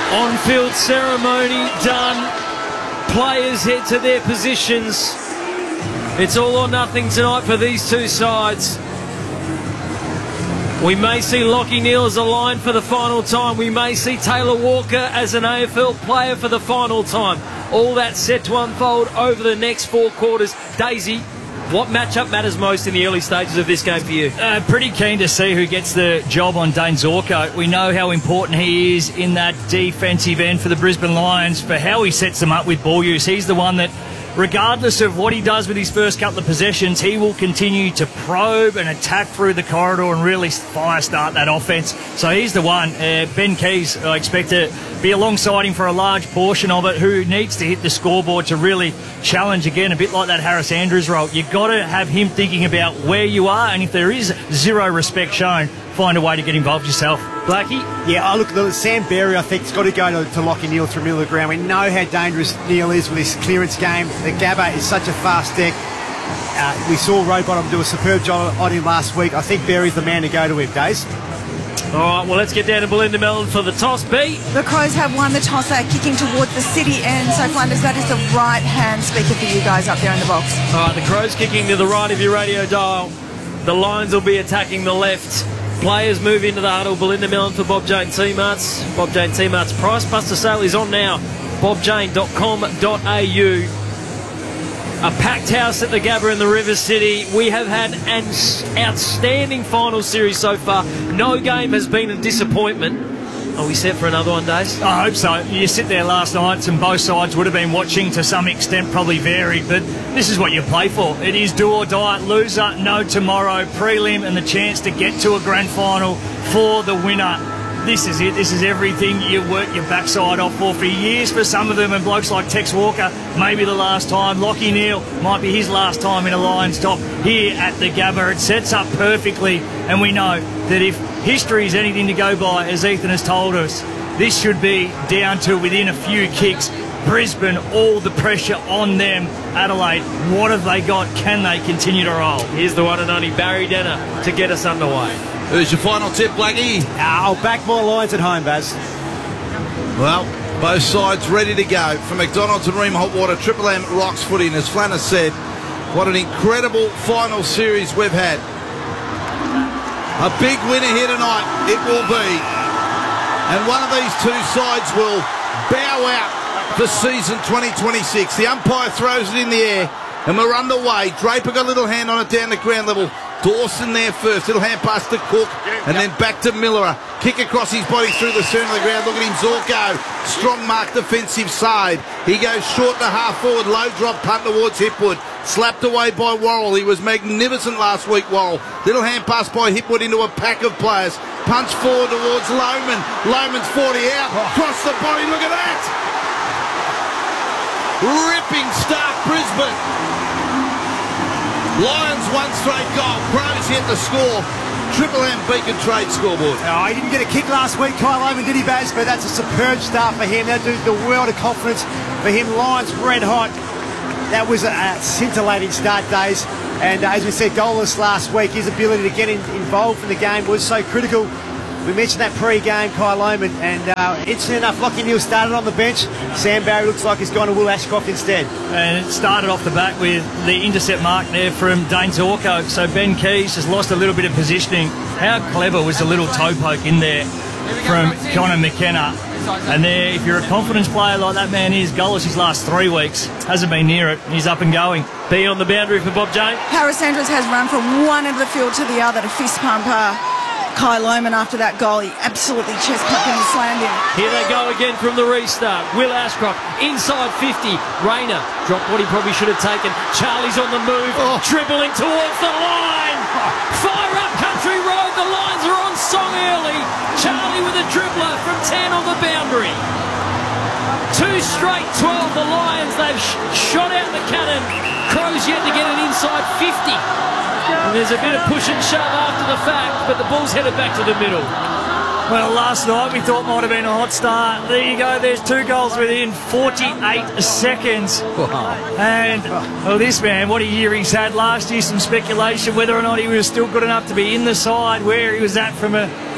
On-field ceremony done. Players head to their positions. It's all or nothing tonight for these two sides. We may see Lachie Neale as a line for the final time. We may see Taylor Walker as an AFL player for the final time. All that set to unfold over the next 4 quarters. Daisy, what matchup matters most in the early stages of this game for you? Pretty keen to see who gets the job on Dane Zorko. We know how important he is in that defensive end for the Brisbane Lions, for how he sets them up with ball use. He's the one that, regardless of what he does with his first couple of possessions, he will continue to probe and attack through the corridor and really fire start that offense. So he's the one. Ben Keys, I expect to be alongside him for a large portion of it, who needs to hit the scoreboard to really challenge again, a bit like that Harris Andrews role. You've got to have him thinking about where you are, and if there is zero respect shown, find a way to get involved yourself. Blackie? Yeah, look, Sam Berry, I think, has got to go to Lachie Neale through middle of the ground. We know how dangerous Neale is with his clearance game. The Gabba is such a fast deck. We saw Rowbottom do a superb job on him last week. I think Berry's the man to go to him, Days. All right, well, let's get down to Belinda Mellon for the toss. B. The Crows have won the toss. They're kicking towards the city end. So, Flanders, that is the right-hand speaker for you guys up there in the box. All right, the Crows kicking to the right of your radio dial. The Lions will be attacking the left. Players move into the huddle. Belinda Mellon for Bob Jane T-Marts. Bob Jane T-Marts price buster sale is on now. bobjane.com.au. A packed house at the Gabba in the River City. We have had an outstanding final series so far. No game has been a disappointment. Are we set for another one, Days? I hope so. You sit there last night and both sides would have been watching to some extent, probably varied, but this is what you play for. It is do or die, loser, no tomorrow, prelim and the chance to get to a grand final for the winner. This is it. This is everything you work your backside off for years for some of them, and blokes like Tex Walker, maybe the last time. Lachie Neale might be his last time in a Lions top here at the Gabba. It sets up perfectly, and we know that if history is anything to go by, as Ethan has told us, this should be down to within a few kicks. Brisbane, all the pressure on them. Adelaide, what have they got? Can they continue to roll? Here's the one and only Barry Denner to get us underway. Who's your final tip, Blackie? I'll back more Lions at home, Baz. Well, both sides ready to go. From McDonald's and Ream Hot Water, Triple M rocks footy. And as Flanner said, what an incredible final series we've had. A big winner here tonight, it will be. And one of these two sides will bow out for season 2026. The umpire throws it in the air, and we're underway. Draper got a little hand on it down the ground level. Dawson there first, little hand pass to Cook, and then back to Miller. Kick across his body through the centre of the ground. Look at him, Zorko. Strong mark defensive side. He goes short to half forward, low drop punt towards Hipwood. Slapped away by Worrell. He was magnificent last week, Worrell. Little hand pass by Hipwood into a pack of players. Punch forward towards Lohman. Lohman's 40 out. Cross the body, look at that. Ripping start, Brisbane. Lions one straight goal. Crows hit the score. Triple M Beacon Trade scoreboard. He didn't get a kick last week, Kyle Lohman, did he, Baz? But that's a superb start for him. That do the world of confidence for him. Lions red hot. That was a scintillating start, Days. And as we said, goalless last week. His ability to get involved in the game was so critical. We mentioned that pre-game, Kyle Lohman, and interesting enough, Lachie Neale started on the bench. Sam Barry looks like he's gone to Will Ashcroft instead. And it started off the back with the intercept mark there from Dane Zorko. So Ben Keys has lost a little bit of positioning. How clever was the little toe poke in there from Connor McKenna? And there, if you're a confidence player like that man is, goalless his last 3 weeks, hasn't been near it. He's up and going. B on the boundary for Bob Jane. Harris Andrews has run from one end of the field to the other to fist pump Kyle Lohman after that goal. He absolutely chest pumped him and slammed him. Here they go again from the restart. Will Ashcroft inside 50. Rayner dropped what he probably should have taken. Charlie's on the move, dribbling towards the line. Fire up Country Road. The Lions are on song early. Charlie with a dribbler from 10 on the boundary. 2 straight 12. The Lions, they've shot out the cannon. Crows yet to get it inside 50. And there's a bit of push and shove after the fact, but the ball's headed back to the middle. Well, last night we thought might have been a hot start. There you go, there's 2 goals within 48 seconds. Wow. And, well, this man, what a year he's had last year. Some speculation whether or not he was still good enough to be in the side, where he was at from a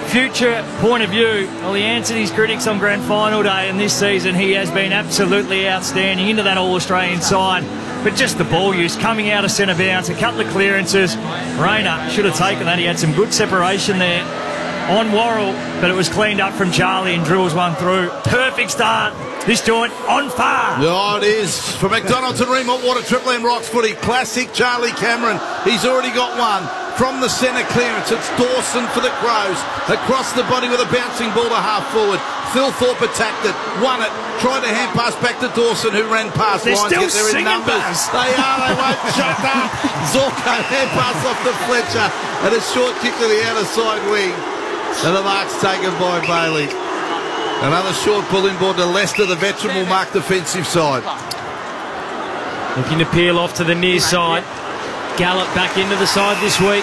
future point of view, well, he answered his critics on grand final day, and this season he has been absolutely outstanding into that All-Australian side. But just the ball use, coming out of centre bounce, a couple of clearances. Rayner should have taken that. He had some good separation there on Worrell, but it was cleaned up from Charlie and drills one through. Perfect start. This joint on fire. Oh, it is. For McDonald's and Ream Hot Water, Triple M Rocks footy. Classic Charlie Cameron. He's already got one. From the centre clearance, it's Dawson for the Crows. Across the body with a bouncing ball to half forward. Phil Thorpe attacked it, won it, tried to hand pass back to Dawson, who ran past. They're Lions still get there in singing, numbers. Buzz. They are, they won't shut up. Zorko hand pass off to Fletcher, and a short kick to the outer side wing. And the mark's taken by Bailey. Another short pull inboard to Leicester. The veteran will mark defensive side. Looking to peel off to the near side. Gallup back into the side this week.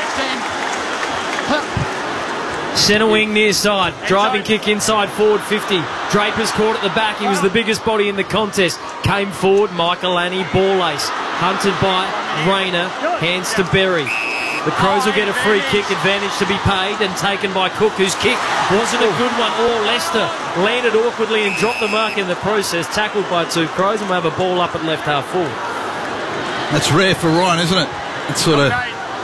Centre wing near side. Driving kick inside forward 50. Draper's caught at the back. He was the biggest body in the contest. Came forward. Michael Annie, ball ace. Hunted by Rayner. Hands to Berry. The Crows will get a free kick, advantage to be paid, and taken by Cook, whose kick wasn't a good one. Or Leicester landed awkwardly and dropped the mark in the process, tackled by two Crows, and we'll have a ball up at left half full. That's rare for Ryan, isn't it? It's sort of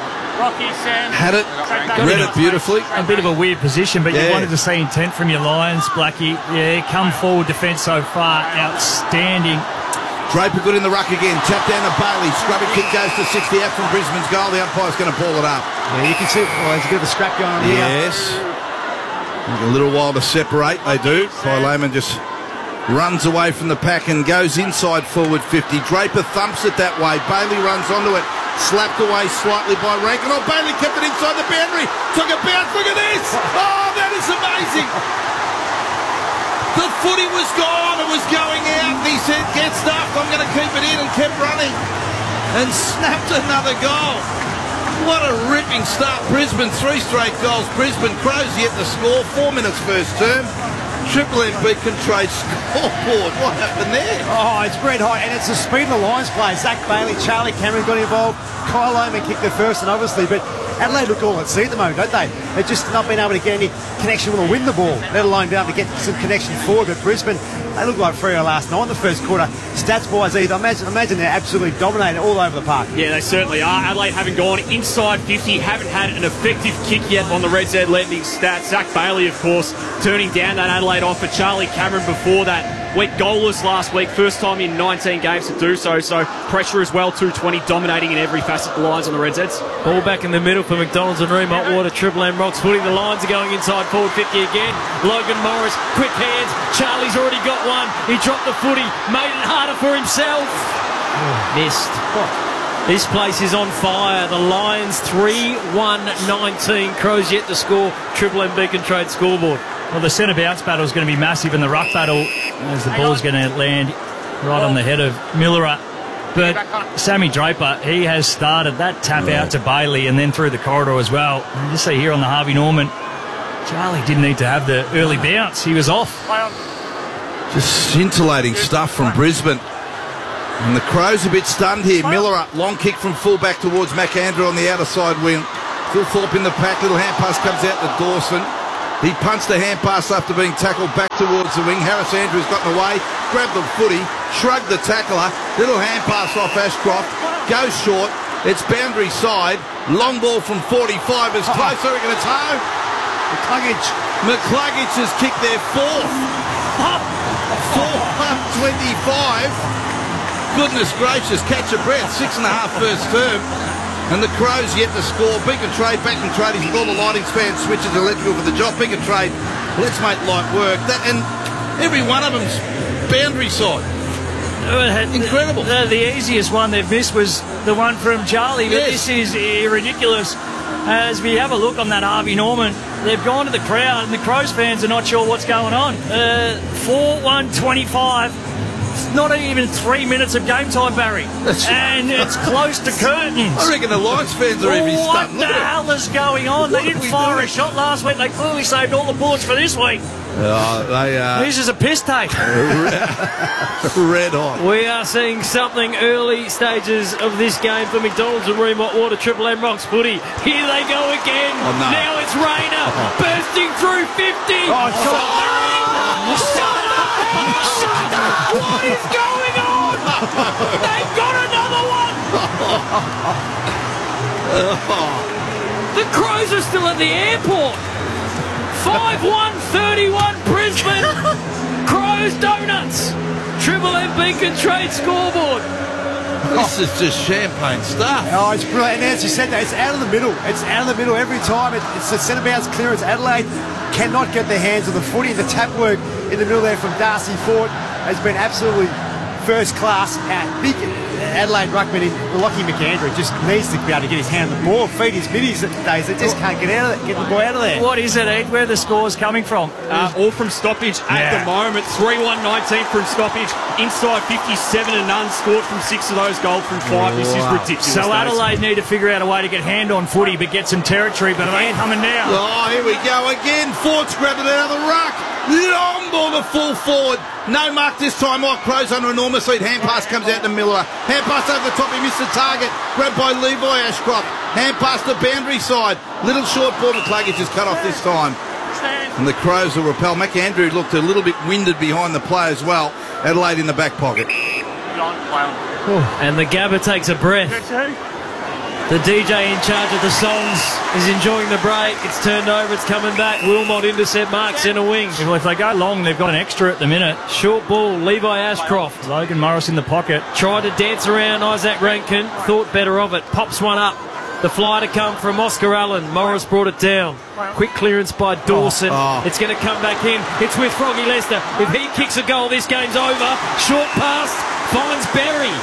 had it, read it beautifully. A bit of a weird position, but you wanted to see intent from your Lions, Blackie. Yeah, come forward defence so far, outstanding. Draper good in the ruck again. Tap down to Bailey. Scrubby kick goes to 60 out from Brisbane's goal. The umpire's going to ball it up. Yeah, you can see there's a bit of a scrap going on here. Yes. A little while to separate, they do. Kai Lehman just runs away from the pack and goes inside forward 50. Draper thumps it that way. Bailey runs onto it. Slapped away slightly by Rankin. Oh, Bailey kept it inside the boundary. Took a bounce. Look at this. Oh, that is amazing. The footy was gone, it was going out, and he said, get stuffed, I'm going to keep it in, and kept running. And snapped another goal. What a ripping start. Brisbane, 3 straight goals. Brisbane Crows yet to score, 4 minutes first term. Triple M beacon trade scoreboard. What happened there? Oh, it's red hot, and it's the speed of the Lions play. Zach Bailey, Charlie Cameron got involved. Kyle Oman kicked the first, and obviously, but Adelaide look all at sea at the moment, don't they? They've just not been able to get any connection with or win the ball, let alone be able to get some connection forward. But Brisbane, they look like Freo last night in the first quarter. Stats-wise, either imagine they're absolutely dominating all over the park. Yeah, they certainly are. Adelaide having gone inside 50, haven't had an effective kick yet on the Reds Lending stats. Zach Bailey, of course, turning down that Adelaide offer. Charlie Cameron before that went goalless last week, first time in 19 games to do so. So pressure as well, 220, dominating in every facet of the Lions on the Reds. Ball back in the middle for McDonald's and Ream Hot Water. Triple M Rocks footy. The Lions are going inside forward 50 again. Logan Morris, quick hands. Charlie's already got one. He dropped the footy, made it harder for himself. Missed. This place is on fire. The Lions 3-1-19. Crows yet to score. Triple M Beacon Trade scoreboard. Well, the centre bounce battle is going to be massive in the ruck battle as the ball's going to land right on the head of Millera. But Sammy Draper, he has started that tap out to Bailey and then through the corridor as well. And you see here on the Harvey Norman, Charlie didn't need to have the early bounce. He was off. Just scintillating stuff from Brisbane. And the Crows a bit stunned here. Millera, long kick from fullback towards McAndrew on the outer side wing. Phil Thorpe in the pack. Little hand pass comes out to Dawson. He punched a hand pass after being tackled back towards the wing. Harris Andrews got in the way, grabbed the footy, shrugged the tackler. Little hand pass off Ashcroft. Goes short. It's boundary side. Long ball from 45 is close. I reckon it's home. McCluggage has kicked their fourth. 4-25. Goodness gracious, catch a breath. 6.5 first term. And the Crows yet to score. Beacon Trade back in trading with all the Lightings fans. Switches electrical for the job. Beacon Trade, let's make light work. That, and every one of them's boundary side. Incredible. The easiest one they've missed was the one from Charlie. But Yes. this is ridiculous. As we have a look on that Harvey Norman, they've gone to the crowd and the Crows fans are not sure what's going on. 4-1-25. not even 3 minutes of game time, Barry. And it's close to curtains. I reckon the Lions fans are even What stunned. the hell is going on? They didn't fire a shot last week. They clearly saved all the bullets for this week. This is a piss take. Red hot. We are seeing something early stages of this game for McDonald's and Ream Hot Water Triple M Rocks footy. Here they go again. Oh, no. Now it's Rayner bursting through 50. Oh, it's Shut up! What is going on? They've got another one! The Crows are still at the airport. 5-1-31 Brisbane. Crows Donuts. Triple M Beacon Trade scoreboard. This is just champagne stuff. Oh, it's brilliant. And as you said, that it's out of the middle. It's out of the middle every time. It's a centre bounce clearance. Adelaide cannot get their hands on the footy. The tap work in the middle there from Darcy Ford has been absolutely first class. Big Adelaide ruckman in Lockie McAndrew just needs to be able to get his hand on the ball, feed his middies days. They just can't get the ball out of there. What is it, Ed? Where are the scores coming from? All from stoppage at the moment. 3-1-19 from stoppage. Inside 57 and none. Scored from 6 of those. Goal from 5. This is ridiculous. So Adelaide need to figure out a way to get hand on footy but get some territory, but they ain't coming now. Oh, here we go again. Ford's grabbing it out of the ruck. Long ball to full forward. No mark this time. Oh, Crows under enormous lead. Hand pass comes out to Miller. Hand pass over the top. He missed the target. Grabbed by Levi Ashcroft. Hand pass to boundary side. Little short ball. McCluggage is cut off this time. And the Crows will repel. McAndrew looked a little bit winded behind the play as well. Adelaide in the back pocket. And the Gabba takes a breath. The DJ in charge of the songs is enjoying the break. It's turned over. It's coming back. Wilmot intercept mark centre wing. Well, if they go long, they've got an extra at the minute. Short ball. Levi Ashcroft. Logan Morris in the pocket. Tried to dance around Isaac Rankin. Thought better of it. Pops one up. The fly to come from Oscar Allen. Morris brought it down. Quick clearance by Dawson. It's going to come back in. It's with Froggy Lester. If he kicks a goal, this game's over. Short pass finds Berry.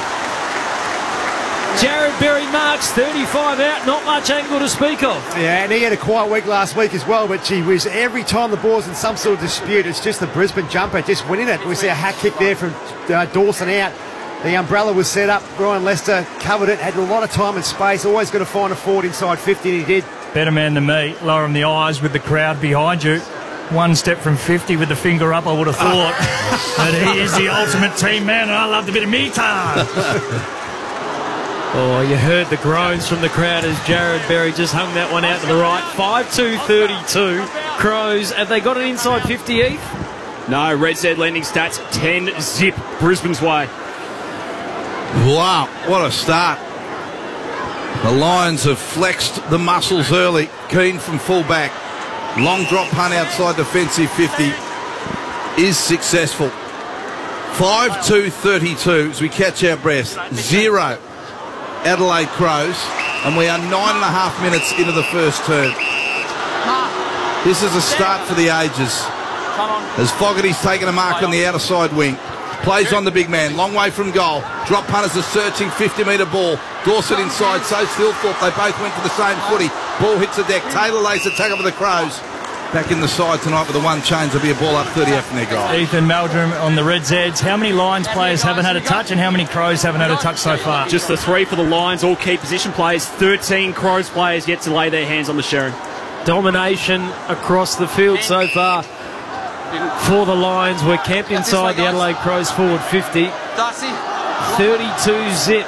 Jared Berry marks 35 out. Not much angle to speak of. Yeah, and he had a quiet week last week as well, but gee whiz, every time the ball's in some sort of dispute, it's just the Brisbane jumper just winning it. We see a hat kick there from Dawson out. The umbrella was set up. Brian Lester covered it, had a lot of time and space. Always got to find a forward inside 50, and he did. Better man than me. Lower him the eyes with the crowd behind you. One step from 50 with the finger up, I would have thought. But he is the ultimate team man, and I loved a bit of me time. Oh, you heard the groans from the crowd as Jared Berry just hung that one out to the right. 5-2-32. Crows, have they got an inside 50, Heath? No, Red Z lending stats 10-zip Brisbane's way. Wow, what a start. The Lions have flexed the muscles early. Keane from full back. Long drop punt outside defensive 50 is successful. 5-2-32 as we catch our breath. 0 Adelaide Crows, and we are 9.5 minutes into the first term. This is a start for the ages. As Fogarty's taken a mark on the outer side wing. Plays on the big man, long way from goal. Drop punters are searching 50-metre ball. Dorset inside, so Thilthorpe. They both went for the same footy. Ball hits the deck. Taylor lays the tackle for the Crows. Back in the side tonight with the one change. There'll be a ball up 30 out from their guy. Ethan Meldrum on the Red Zeds. How many Lions players haven't had a touch, and how many Crows haven't had a touch so far? Just the 3 for the Lions, all key position players. 13 Crows players yet to lay their hands on the Sherrin. Domination across the field so far for the Lions. We're camped inside the Adelaide Crows forward 50. 32 zip.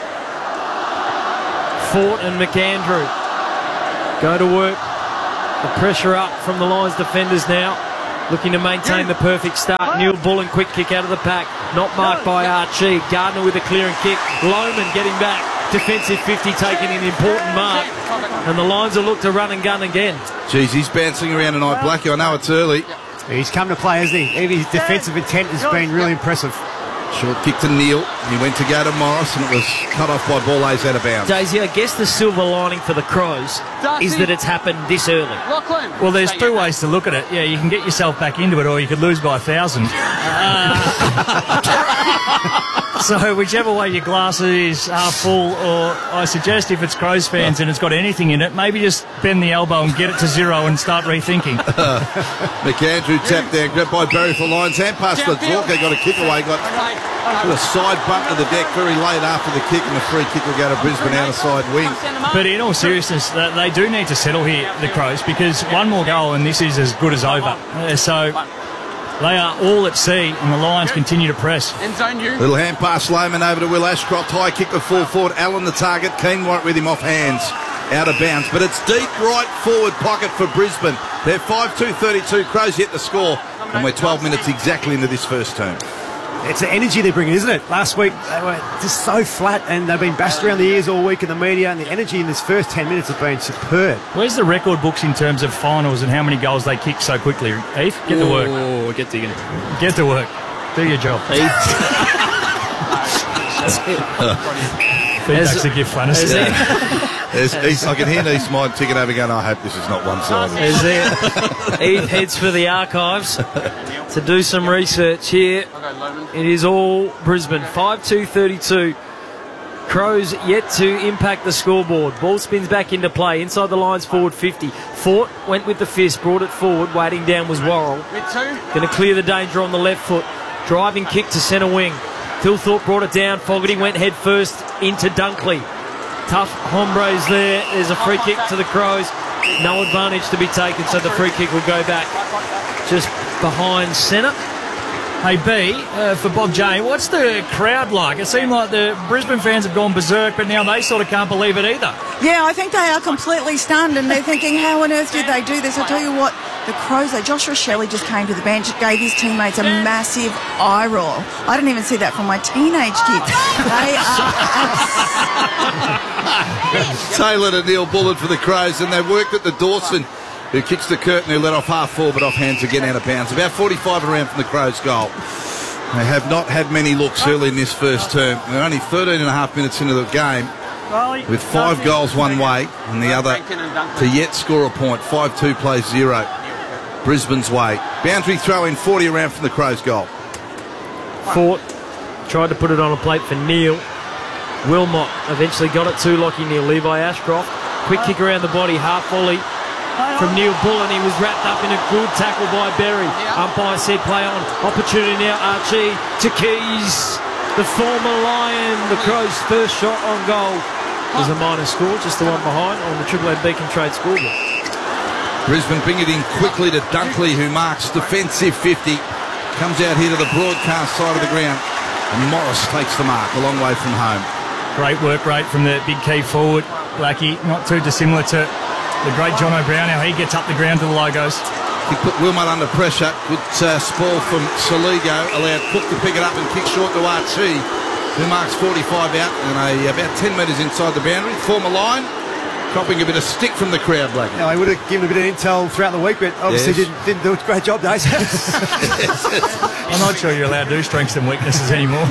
Fort and McAndrew go to work. The pressure up from the Lions defenders now. Looking to maintain the perfect start. Neil Bullen, quick kick out of the pack. Not marked by Archie. Gardner with a clearing kick. Lohman getting back. Defensive 50 taking an important mark. And the Lions will look to run and gun again. Geez, he's bouncing around tonight, Blackie. I know it's early. He's come to play, hasn't he? Even his defensive intent has been really impressive. Short kick to Neil. He went to go to Morris, and it was cut off by Borlase out of bounds. Daisy, I guess the silver lining for the Crows is that it's happened this early. Well, there's two ways to look at it. Yeah, you can get yourself back into it, or you could lose by 1,000. So whichever way your glasses are full, or I suggest if it's Crows fans and it's got anything in it, maybe just bend the elbow and get it to zero and start rethinking. McAndrew tapped down, grabbed by Berry for Lions, hand pass to Zorko, got a kick away, got a side bump to the deck very late after the kick, and the free kick will go to Brisbane out of side wing. But in all seriousness, they do need to settle here, the Crows, because one more goal and this is as good as over. So they are all at sea, and the Lions continue to press. Little hand pass, Lohman over to Will Ashcroft. High kick to full forward. Allen the target. Keen right with him off hands. Out of bounds. But it's deep right forward pocket for Brisbane. They're 5-2-32. Crows yet to score. And we're 12 minutes exactly into this first term. It's the energy they're bringing, isn't it? Last week, they were just so flat, and they've been bashed around the ears all week in the media, and the energy in this first 10 minutes has been superb. Where's the record books in terms of finals and how many goals they kick so quickly? Heath, get to work. Oh, get digging. Get to work. Do your job. Feedback's a gift, fun, isn't it? I can hear East Mind ticking over going, I hope this is not one-sided. Eve heads for the archives to do some research here. It is all Brisbane. 5-2-32. Crows yet to impact the scoreboard. Ball spins back into play. Inside the lines, forward 50. Fort went with the fist, brought it forward. Waiting down was Worrell. Going to clear the danger on the left foot. Driving kick to centre wing. Thilthorpe brought it down. Fogarty went head first into Dunkley. Tough hombres there. There's a free kick to the Crows. No advantage to be taken, so the free kick will go back just behind centre. Hey, B, for Bob J, what's the crowd like? It seemed like the Brisbane fans have gone berserk, but now they sort of can't believe it either. Yeah, I think they are completely stunned, and they're thinking, how on earth did they do this? I tell you what, the Crows, Joshua Shelley just came to the bench, gave his teammates a massive eye roll. I didn't even see that from my teenage kids. They are Taylor and Neil Bullard for the Crows, and they worked at the Dawson, who kicks the curtain, who let off half forward, but off hands again out of bounds. About 45 around from the Crows' goal. They have not had many looks early in this first term. They're only 13 and a half minutes into the game, with 5 goals one way and the other to yet score a point. 5-2 plays 0. Brisbane's way. Boundary throw in 40 around from the Crows' goal. Fort tried to put it on a plate for Neil. Wilmot eventually got it to Lockie Neal. Levi Ashcroft, quick kick around the body, half volley from Neil Bullen. He was wrapped up in a good tackle by Berry. Umpire said play on. Opportunity now, Archie to Keys, the former Lion. The Crows' first shot on goal was a minor score, just the one behind on the Triple M Beacon Trade scoreboard. Brisbane bring it in quickly to Dunkley, who marks defensive 50. Comes out here to the broadcast side of the ground, and Morris takes the mark a long way from home. Great work rate from the big key forward, Blackie. Not too dissimilar to the great John O'Brien, how he gets up the ground to the logos. He put Wilmot under pressure. Good spoil from Soligo. Allowed Cook to pick it up and kick short to Archie, who marks 45 out and about 10 metres inside the boundary. Former line, copping a bit of stick from the crowd, Blackie. No, I would have given a bit of intel throughout the week, but obviously didn't do a great job, Dave. I'm not sure you're allowed to do strengths and weaknesses anymore.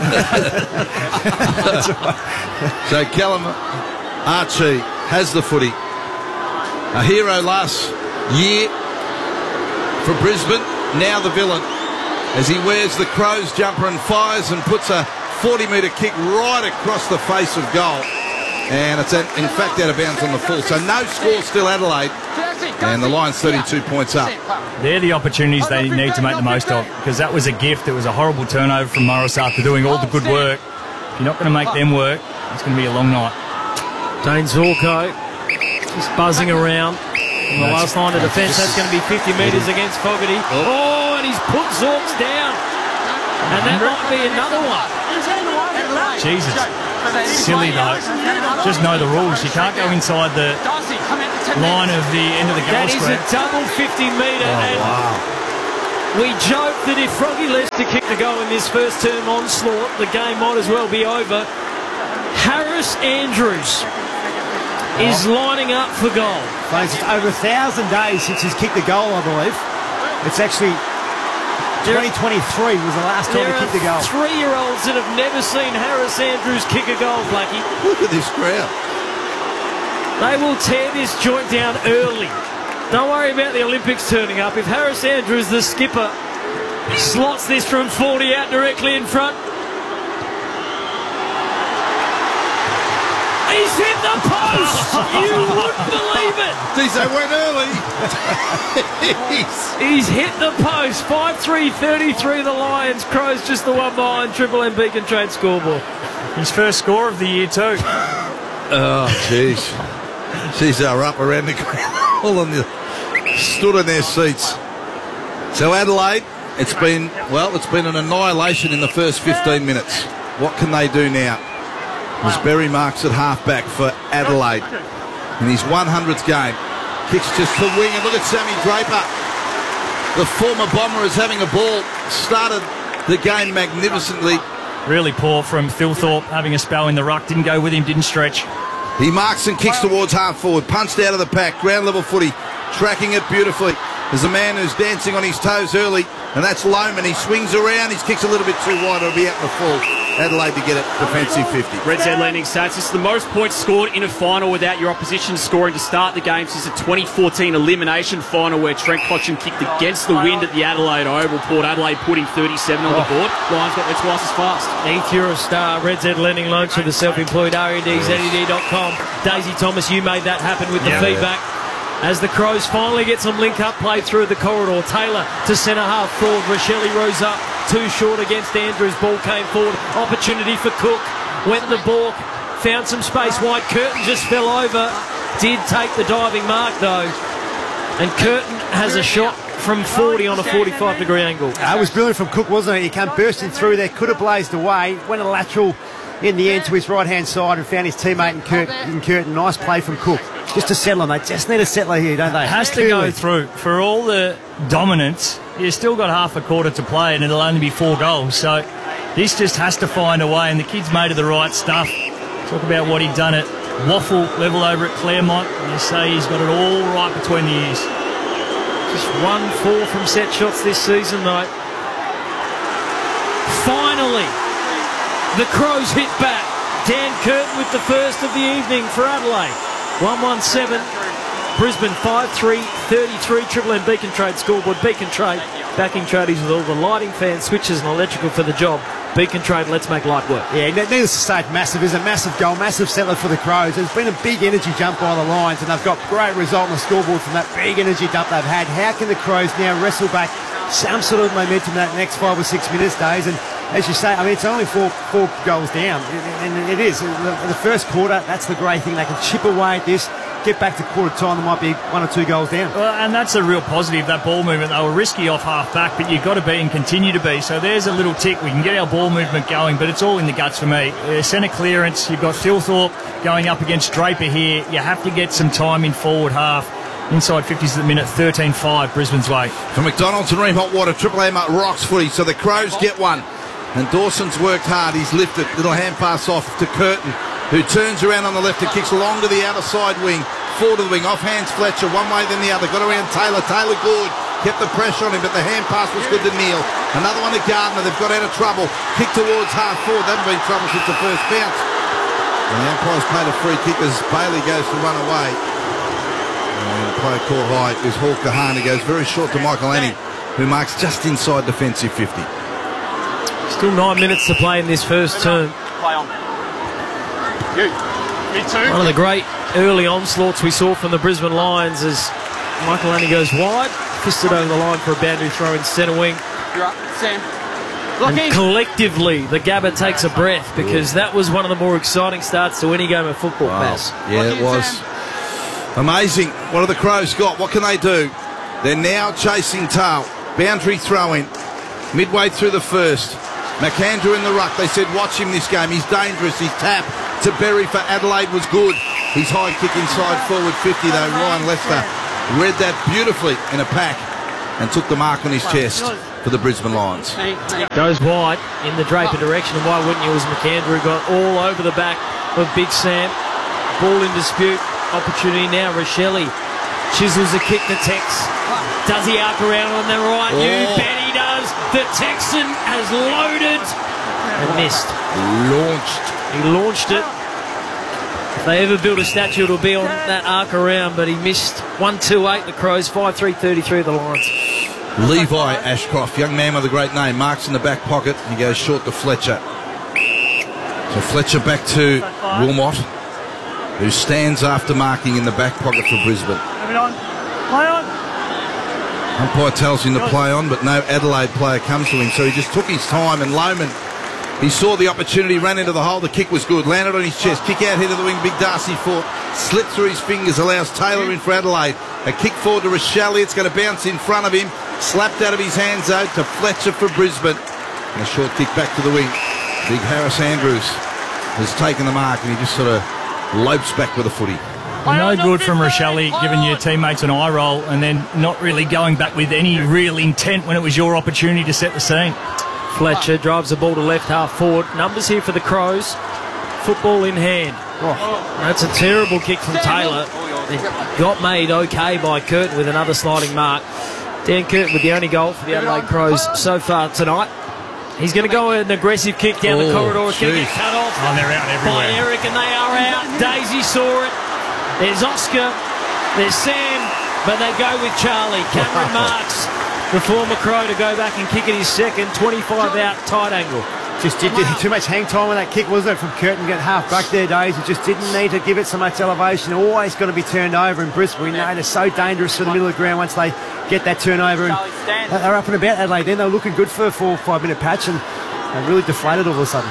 That's right. So Callum Archie has the footy. A hero last year for Brisbane, now the villain, as he wears the Crows jumper and fires and puts a 40-metre kick right across the face of goal. And it's in fact out of bounds on the full. So no score still, Adelaide. And the Lions 32 points up. They're the opportunities they need to make the most of, because that was a gift. It was a horrible turnover from Morris after doing all the good work. If you're not going to make them work, it's going to be a long night. Dane Zorko just buzzing around in the last line of defence. That's going to be 50 metres against Fogarty. Oh, and he's put Zorks down. And that might be another one. Jesus. Silly though. Just know the rules. You can't go inside the line of the end of the goal square. That is a double 50-metre. We joke that if Froggy Lester kicked the goal in this first term onslaught, the game might as well be over. Harris Andrews is lining up for goal. It's over 1,000 days since he's kicked the goal, I believe. It's actually 2023 was the last time he kicked the goal. 3-year-olds that have never seen Harris Andrews kick a goal, Blackie. Look at this crowd. They will tear this joint down early. Don't worry about the Olympics turning up. If Harris Andrews, the skipper, slots this from 40 out directly in front, He's hit the post! You wouldn't believe it! Geez, they went early. He's hit the post. 5-3-33 the Lions. Crows just the one behind Triple M Beacon Trade scoreboard. His first score of the year too. Oh, jeez. Jeez, they were up around the all on the stood in their seats. So Adelaide, it's been an annihilation in the first 15 minutes. What can they do now? As Berry marks at halfback for Adelaide in his 100th game. Kicks just to wing, and look at Sammy Draper. The former Bomber is having a ball. Started the game magnificently. Really poor from Phil Thorpe, having a spell in the ruck. Didn't go with him, didn't stretch. He marks and kicks towards half forward. Punched out of the pack. Ground level footy. Tracking it beautifully. There's a man who's dancing on his toes early, and that's Loman. He swings around. His kick's a little bit too wide. It'll be out in the full. Adelaide to get it. Defensive 50. Red Z Landing stats. This is the most points scored in a final without your opposition scoring to start the game since the 2014 elimination final where Trent Cotchin kicked against the wind at the Adelaide Oval. Port Adelaide putting 37 on the board. Lions got there twice as fast. Heath, you're a star. Red Z Lending Loans for the self-employed. REDZED.com. Daisy Thomas, you made that happen with the feedback. As the Crows finally get some link-up play through the corridor. Taylor to centre half forward. Rochelle rose up. Too short against Andrews. Ball came forward. Opportunity for Cook. Went the balk. Found some space. White Curtin just fell over. Did take the diving mark, though. And Curtin has a shot from 40 on a 45-degree angle. That was brilliant from Cook, wasn't it? He came bursting through there. Could have blazed away. Went a lateral in the end to his right-hand side and found his teammate in Curtin. Nice play from Cook. Just to settle on. They just need a settler here, don't they? Has to go through. For all the dominance, you've still got half a quarter to play and it'll only be 4 goals. So this just has to find a way, and the kid's made of the right stuff. Talk about what he'd done at Waffle level over at Claremont. You say he's got it all right between the ears. Just 1-4 from set shots this season, though. Finally, the Crows hit back. Dan Curtin with the first of the evening for Adelaide. 1-1-7. Brisbane 5-3-33. Triple M Beacon Trade scoreboard. Beacon Trade backing tradies with all the lighting, fans, switches and electrical for the job. Beacon Trade, let's make light work. Yeah, needless to say, massive. Is a massive goal, massive settler for the Crows. There's been a big energy jump by the Lions, and they've got great result on the scoreboard from that big energy dump they've had. How can the Crows now wrestle back some sort of momentum in that next 5 or 6 minutes, Days? And as you say, I mean, it's only four goals down, and it is. The first quarter, that's the great thing. They can chip away at this, get back to quarter time, there might be 1 or 2 goals down. Well, and that's a real positive, that ball movement. They were risky off half back, but you've got to be and continue to be. So there's a little tick. We can get our ball movement going, but it's all in the guts for me. Centre clearance, you've got Phil Thorpe going up against Draper here. You have to get some time in forward half. Inside 50s at the minute, 13-5, Brisbane's way. From McDonald's and Ream Hot Water, Triple M rocks footy, so the Crows get one. And Dawson's worked hard. He's lifted. Little hand pass off to Curtin, who turns around on the left and kicks along to the outer side wing. Forward to the wing. Off hands Fletcher. One way then the other. Got around Taylor. Taylor good. Kept the pressure on him, but the hand pass was good to Neal. Another one to Gardner. They've got out of trouble. Kick towards half forward. They haven't been in trouble since the first bounce. And the umpire's played a free kick as Bailey goes to run away. And play call high is Hawk Kahan. He goes very short to Michael Annie, who marks just inside defensive 50. Still 9 minutes to play in this first term. One of the great early onslaughts we saw from the Brisbane Lions as Michael Annie goes wide, fisted over the line for a boundary throw in centre wing. You're up, Sam. And collectively, the Gabba takes a breath because that was one of the more exciting starts to any game of football, Bass. Yeah, it was. Amazing. What have the Crows got? What can they do? They're now chasing tail. Boundary throw-in. Midway through the first. McAndrew in the ruck. They said watch him this game. He's dangerous. His tap to Berry for Adelaide was good. His high kick inside forward 50 though. Ryan Lester read that beautifully in a pack and took the mark on his chest for the Brisbane Lions. Goes wide in the Draper direction, and why wouldn't you, as McAndrew got all over the back of Big Sam. Ball in dispute. Opportunity now. Rochelle chisels a kick to Tex. Does he arc around on the right? You bet he does. The Texan has loaded and missed. He launched it. If they ever build a statue, it'll be on that arc around, but he missed. 1-2-8 the Crows, 5-3-33 the Lions. Levi Ashcroft, young man with a great name, marks in the back pocket. He goes short to Fletcher. So Fletcher back to Wilmot. who stands after marking in the back pocket for Brisbane. Play on. Umpire tells him to play on, but no Adelaide player comes to him, so he just took his time, and Lohman, he saw the opportunity, ran into the hole, the kick was good, landed on his chest, kick out here to the wing, Big Darcy fought, slipped through his fingers, allows Taylor in for Adelaide. A kick forward to Rochelle, it's going to bounce in front of him, slapped out of his hands out to Fletcher for Brisbane. And a short kick back to the wing. Big Harris Andrews has taken the mark, and he just sort of lopes back with a footy. No good from Rochelle giving your teammates an eye roll and then not really going back with any real intent when it was your opportunity to set the scene. Fletcher drives the ball to left half forward. Numbers here for the Crows. Football in hand. That's a terrible kick from Taylor. It got made okay by Curtin with another sliding mark. Dan Curtin with the only goal for the Adelaide Crows so far tonight. He's going to go an aggressive kick down the corridor. It's going to get cut off they're out by everywhere. Eric, and they are out. Daisy saw it. There's Oscar. There's Sam. But they go with Charlie. Cameron Marks, the former Crow, to go back and kick it his second. 25 out, tight angle. Just did too much hang time on that kick, wasn't it, from Curtin? Get half back there, Daisy. Just didn't need to give it so much elevation. Always got to be turned over in Brisbane. We know they're so dangerous to the middle of the ground once they get that turnover. And they're up and about Adelaide then. They were looking good for a 4 or 5 minute patch, and they really deflated all of a sudden.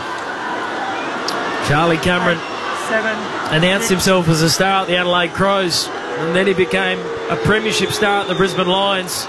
Charlie Cameron announced himself as a star at the Adelaide Crows, and then he became a premiership star at the Brisbane Lions.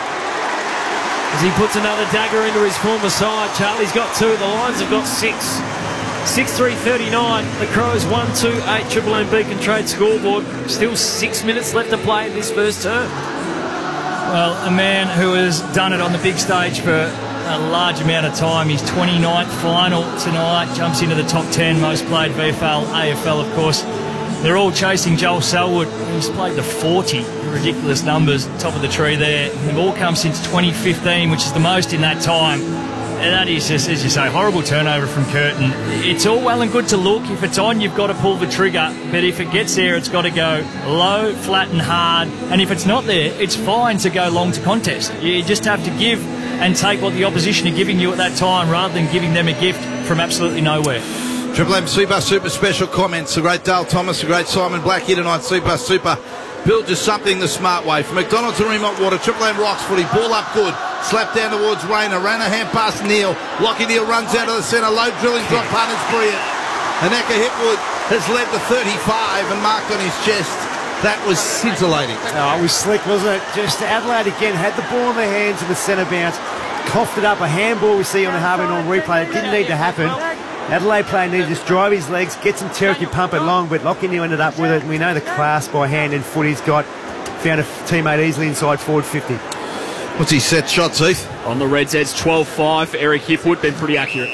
As he puts another dagger into his former side. Charlie's got 2, the Lions have got 6. 6-3-39, the Crows 1-2-8, Triple M Beacon Trade scoreboard. Still 6 minutes left to play in this first term. Well, a man who has done it on the big stage for a large amount of time. His 29th final tonight, jumps into the top 10 most played VFL, AFL of course. They're all chasing Joel Selwood, who's played the 40, ridiculous numbers, top of the tree there. They've all come since 2015, which is the most in that time. And that is just, as you say, horrible turnover from Curtin. It's all well and good to look. If it's on, you've got to pull the trigger. But if it gets there, it's got to go low, flat and hard. And if it's not there, it's fine to go long to contest. You just have to give and take what the opposition are giving you at that time rather than giving them a gift from absolutely nowhere. Triple M Super special comments. The great Dale Thomas, the great Simon Black here tonight. Super. Build just something the smart way. From McDonald to Remont Water, Triple M rocks footy. Ball up good. Slap down towards Rayner. Ranahan past Neil. Lockie Neal runs out of the centre. Low drilling drop punt is brilliant. Aneka Hipwood has led to 35 and marked on his chest. That was scintillating. Oh, it was slick, wasn't it? Just Adelaide again had the ball in their hands in the centre bounce. Coughed it up. A handball we see on the Harvey Norman replay. It didn't need to happen. Adelaide player needed to just drive his legs, get some territory, pump it long, but Lockie Neal ended up with it. And we know the class by hand and foot he's got. Found a teammate easily inside forward 50. What's he set shots, Heath? On the Reds' edge, 12-5 for Eric Hipwood. Been pretty accurate.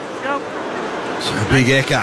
So big Eka.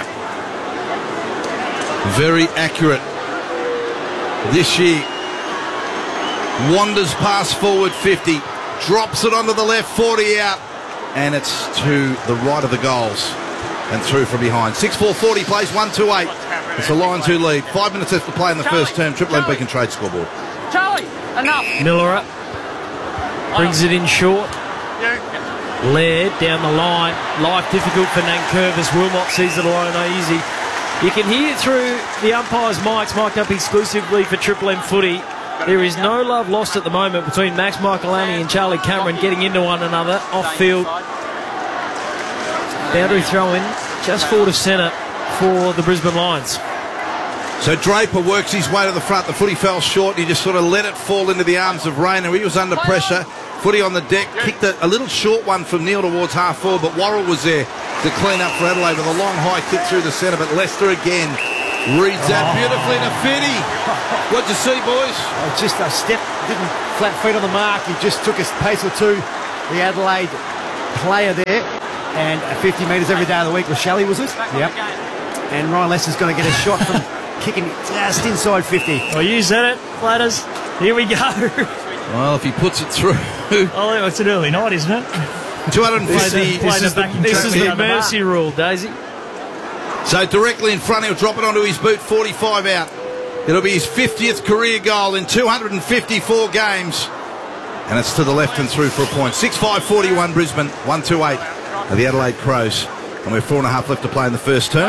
Very accurate this year. Wanders pass forward 50. Drops it onto the left, 40 out. And it's to the right of the goals. And through from behind. 6-4-40 plays, 1-2-8. It's the Lions who lead. 5 minutes left to play in the first term. Triple M Beacon Trade scoreboard. Charlie, enough. Miller up. Brings it in short. Laird down the line. Life difficult for Nankervis. Wilmot sees it alone easy. You can hear through the umpires' mics mic'd up exclusively for Triple M footy. There is no love lost at the moment between Max Michaelani and Charlie Cameron getting into one another off field. Boundary throw in just forward of centre for the Brisbane Lions. So Draper works his way to the front. The footy fell short. He just sort of let it fall into the arms of Rayner. He was under pressure. Footy on the deck. Kicked a little short one from Neil towards half forward, but Worrell was there to clean up for Adelaide with a long high kick through the centre. But Lester again reads that beautifully to Fitty. What'd you see, boys? Just a step, didn't flat feet on the mark. He just took a pace or two. The Adelaide player there. And 50 metres every day of the week. Rochelle, was it? Yep. And Ryan Lester's going to get a shot from kicking just inside 50. Well, you said it, Platters. Here we go. Well, if he puts it through. Oh, it's an early night, isn't it? 250. This is the mercy rule, Daisy. So directly in front, he'll drop it onto his boot, 45 out. It'll be his 50th career goal in 254 games. And it's to the left and through for a point. 6-5-41 Brisbane, 1-2-8 of the Adelaide Crows. And we're 4.5 left to play in the first term.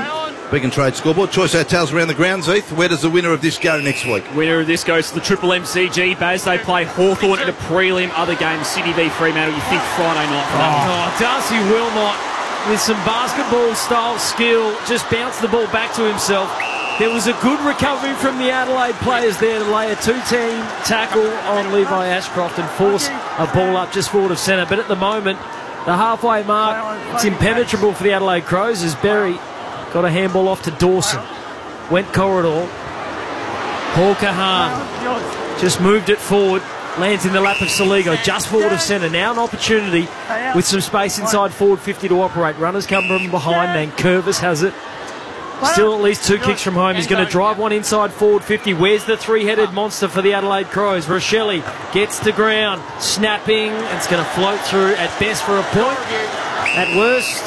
Beacon Trade scoreboard. Choice hotels around the grounds, Heath. Where does the winner of this go next week? Winner of this goes to the Triple MCG. Baz, they play Hawthorn in a prelim. Other games, City v Fremantle. You think Friday night for that? Darcy Wilmot, with some basketball-style skill, just bounced the ball back to himself. There was a good recovery from the Adelaide players there to lay a two-team tackle on Levi Ashcroft and force a ball up just forward of centre. But at the moment, the halfway mark, it's impenetrable for the Adelaide Crows as Berry got a handball off to Dawson. Went corridor. Hawker Hahn just moved it forward. Lands in the lap of Soligo, just forward of centre. Now an opportunity with some space inside forward 50 to operate. Runners come from behind. Nankervis has it. Still at least 2 kicks from home. He's going to drive one inside forward 50. Where's the three-headed monster for the Adelaide Crows? Rochelle gets to ground. Snapping. It's going to float through at best for a point. At worst,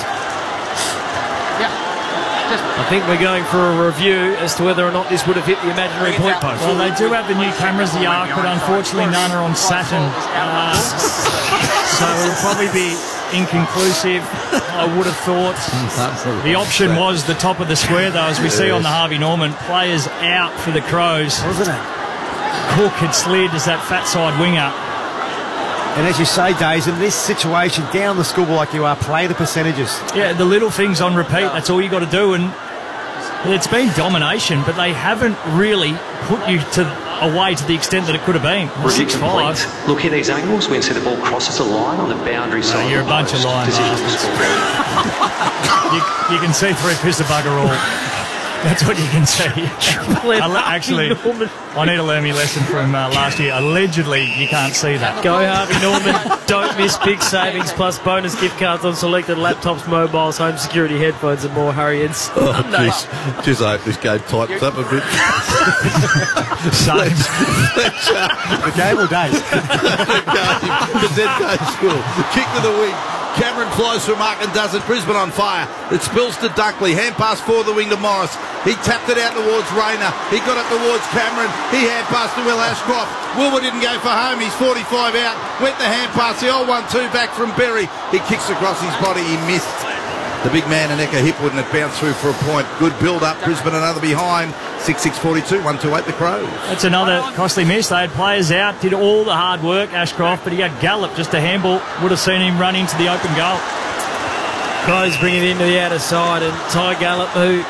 I think we're going for a review as to whether or not this would have hit the imaginary point post. Well, they do have the new cameras, the Arc, but unfortunately none are on Saturn. So it'll probably be inconclusive, I would have thought. The option was the top of the square, though, as we see on the Harvey Norman. Players out for the Crows. Wasn't it? Cook had slid as that fat side winger. And as you say, Days, in this situation, down the scoreboard like you are, play the percentages. Yeah, the little things on repeat, that's all you got to do. And it's been domination, but they haven't really put you away to the extent that it could have been. 6-5. Look at these angles when the ball crosses the line on the boundary side. You're a bunch of lions. You can see through piss of bugger all. That's what you can see. Actually, I need to learn my lesson from last year. Allegedly, you can't see that. Go Harvey Norman. Don't miss big savings plus bonus gift cards on selected laptops, mobiles, home security headphones and more. Hurry and Just hope this game tightens up a bit. Same. The game or Days? The Zedco School. Kick to the wing. Cameron flies for a mark and does it. Brisbane on fire. It spills to Dunkley. Hand pass for the wing to Morris. He tapped it out towards Rayner. He got it towards Cameron. He hand passed to Will Ashcroft. Wilbur didn't go for home. He's 45 out. Went the hand pass. The old 1-2 back from Berry. He kicks across his body. He missed. The big man, Aneka Hipwood, and it bounced through for a point. Good build-up. Brisbane another behind. 6-6-42, 1-2-8 the Crows. That's another costly miss. They had players out, did all the hard work, Ashcroft, but he had Gallup just a handball. Would have seen him run into the open goal. Crows bring it into the outer side, and Ty Gallup, who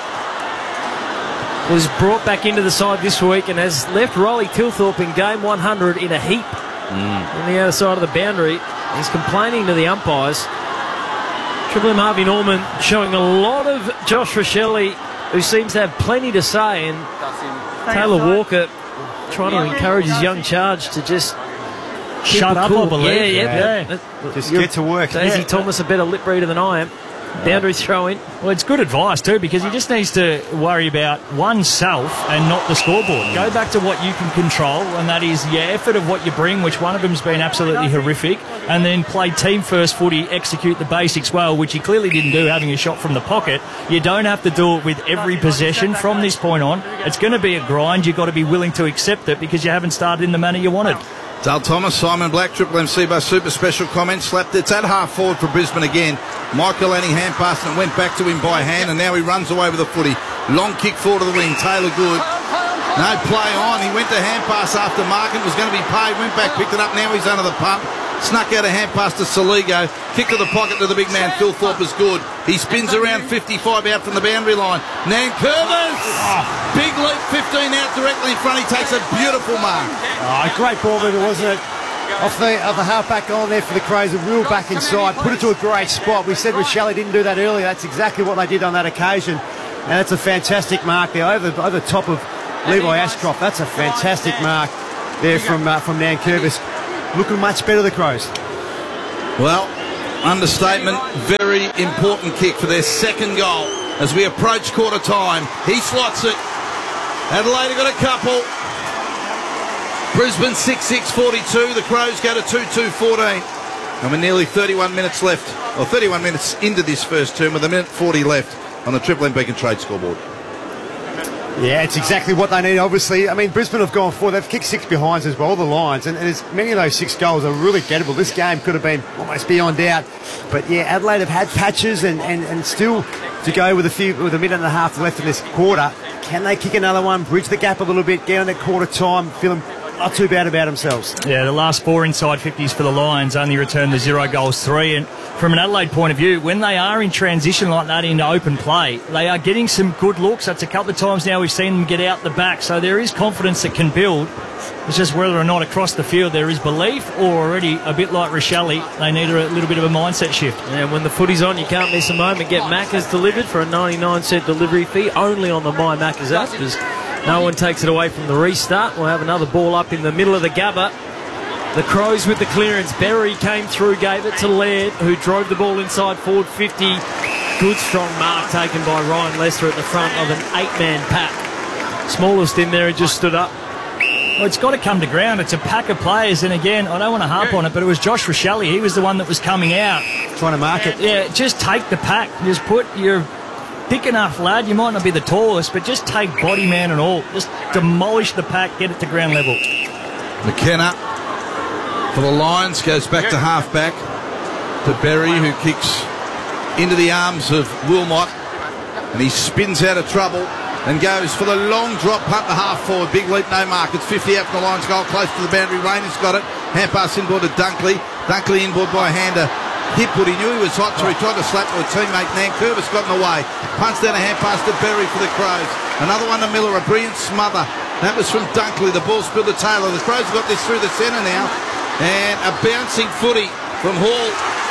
was brought back into the side this week and has left Rolly Tilthorpe in game 100 in a heap on the outer side of the boundary. He's complaining to the umpires. Triple M Harvey Norman showing a lot of Josh Rochelle, who seems to have plenty to say, and Taylor Walker trying to encourage his young charge to just shut up, cool. I believe. Yeah. Just get to work. Daisy Thomas a better lip reader than I am. Boundary throw in. Well, it's good advice too, because he just needs to worry about oneself and not the scoreboard. Go back to what you can control, and that is your effort of what you bring, which one of them's been absolutely horrific, and then play team first footy, execute the basics well, which he clearly didn't do, having a shot from the pocket. You don't have to do it with every possession from this point on. It's going to be a grind. You've got to be willing to accept it because you haven't started in the manner you wanted. Dale Thomas, Simon Black, Triple MC by Super Special comment. Slapped it's at half forward for Brisbane again. Michael Lanning hand pass and it went back to him by hand, and now he runs away with the footy. Long kick forward to the wing. Taylor Good. No play on. He went to hand pass after Markin. Was going to be paid. Went back, picked it up. Now he's under the pump. Snuck out a hand pass to Soligo. Kick to the pocket to the big man. Phil Thorpe is good. He spins around 55 out from the boundary line. Nankervis! Big leap, 15 out directly in front. He takes a beautiful mark. Great ball movement, wasn't it? Off the half-back on there for the Crows. A real back inside. Put it to a great spot. We said Rochelle didn't do that earlier. That's exactly what they did on that occasion. And that's a fantastic mark there over the top of Levi Ashcroft. That's a fantastic mark there from Nankervis. Looking much better, the Crows. Well, understatement, very important kick for their second goal. As we approach quarter time, he slots it. Adelaide have got a couple. Brisbane 6-6-42. The Crows go to 2-2-14. And we're nearly 31 minutes left, or 31 minutes into this first term with a minute 40 left on the Triple M Beacon Trade scoreboard. Yeah, it's exactly what they need, obviously. I mean, Brisbane have gone forward. They've kicked 6 behinds as well, the Lions, and as many of those 6 goals are really gettable. This game could have been almost beyond doubt. But, yeah, Adelaide have had patches and still to go with a minute and a half left in this quarter. Can they kick another one, bridge the gap a little bit, get on that quarter time, feeling not too bad about themselves? Yeah, the last 4 inside 50s for the Lions only returned the 0 goals 3. And from an Adelaide point of view, when they are in transition like that into open play, they are getting some good looks. That's a couple of times now we've seen them get out the back. So there is confidence that can build. It's just whether or not across the field there is belief, or already a bit like Rochelle, they need a little bit of a mindset shift. And when the footy's on, you can't miss a moment. Get Macca's delivered for a 99-cent delivery fee only on the My Macca's app, because no one takes it away from the restart. We'll have another ball up in the middle of the Gabba. The Crows with the clearance. Berry came through, gave it to Laird, who drove the ball inside forward 50. Good strong mark taken by Ryan Lester at the front of an 8-man pack. Smallest in there, he just stood up. Well, it's got to come to ground. It's a pack of players, and again, I don't want to harp on it, but it was Josh Rochelle. He was the one that was coming out. Trying to mark it. Yeah, just take the pack. Just put your thick enough lad. You might not be the tallest, but just take body man and all. Just demolish the pack, get it to ground level. McKenna for the Lions goes back to half-back to Berry, who kicks into the arms of Wilmot, and he spins out of trouble and goes for the long drop punt to half forward. Big leap, no mark. It's 50 out from the Lions goal, close to the boundary. Rainey's got it. Hand pass inboard to Dunkley. Dunkley inboard by Hander. Hipwood, he knew he was hot, so he tried to slap to a teammate. Nankervis got in the way. Punts down a hand pass to Berry for the Crows. Another one to Miller, a brilliant smother. That was from Dunkley. The ball spilled to Taylor. The Crows got this through the centre now. And a bouncing footy from Hall.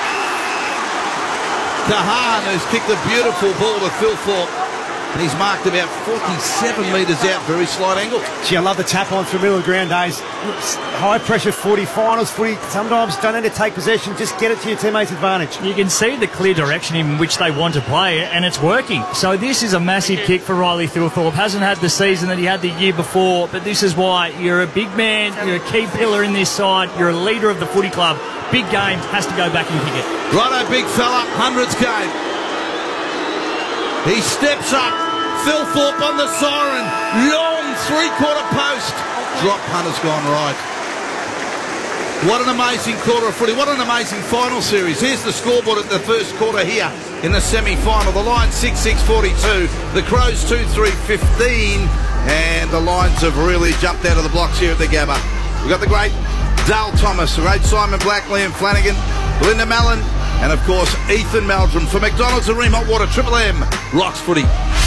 Kahan, who's kicked a beautiful ball to Phil Thorpe. And he's marked about 47 metres out, very slight angle. Gee, I love the tap on through middle of the ground days. High pressure footy, finals footy. Sometimes don't need to take possession, just get it to your teammates' advantage. You can see the clear direction in which they want to play, and it's working. So this is a massive kick for Riley Thilthorpe. Hasn't had the season that he had the year before, but this is why you're a big man, you're a key pillar in this side, you're a leader of the footy club. Big game, has to go back and kick it. Righto, big fella, hundreds game. He steps up. Phil Thorpe on the siren. Long three-quarter post. Drop punt has gone right. What an amazing quarter of footy. What an amazing final series. Here's the scoreboard at the first quarter here in the semi-final. The Lions 6-6-42. The Crows 2-3-15. And the Lions have really jumped out of the blocks here at the Gabba. We've got the great Dale Thomas, the great Simon Black, Liam Flanagan, Linda Mallon, and of course Ethan Meldrum. For McDonald's and Ream Hot Water, Triple M rocks footy.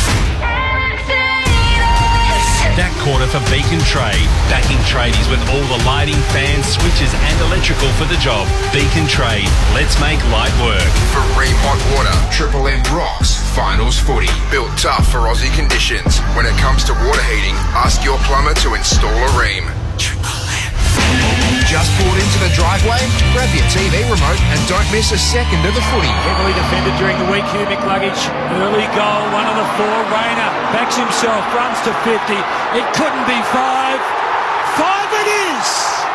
That quarter for Beacon Trade. Backing tradies with all the lighting, fans, switches and electrical for the job. Beacon Trade. Let's make light work. For Ream Hot Water, Triple M rocks finals footy. Built tough for Aussie conditions. When it comes to water heating, ask your plumber to install a Ream. Triple M. Just pulled into the driveway? Grab your TV remote and don't miss a second of the footy. Heavily defended during the week here, McLuggage. Early goal, one of the 4. Rayner backs himself, runs to 50. It couldn't be 5. 5 it is!